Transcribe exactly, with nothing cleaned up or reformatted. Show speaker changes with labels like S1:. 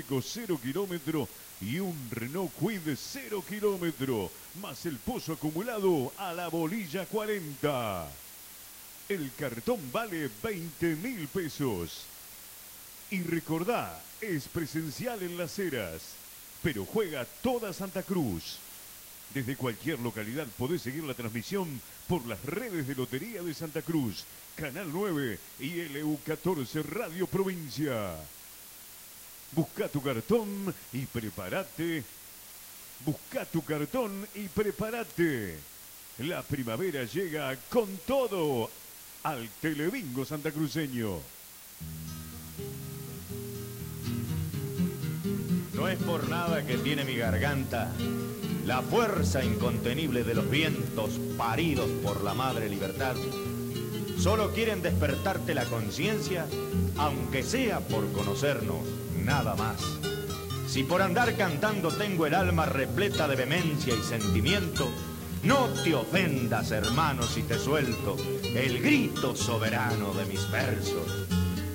S1: cero kilómetro y un Renault Kwid cero kilómetro, más el pozo acumulado a la bolilla cuarenta. El cartón vale veinte mil pesos. Y recordá, es presencial en Las Heras, pero juega toda Santa Cruz. Desde cualquier localidad podés seguir la transmisión por las redes de Lotería de Santa Cruz, Canal nueve y L U catorce Radio Provincia. Busca tu cartón y prepárate. Busca tu cartón y prepárate. La primavera llega con todo al Telebingo santacruceño.
S2: No es por nada que tiene mi garganta la fuerza incontenible de los vientos paridos por la madre libertad. Solo quieren despertarte la conciencia, aunque sea por conocernos, nada más. Si por andar cantando tengo el alma repleta de vehemencia y sentimiento, no te ofendas, hermano, si te suelto el grito soberano de mis versos.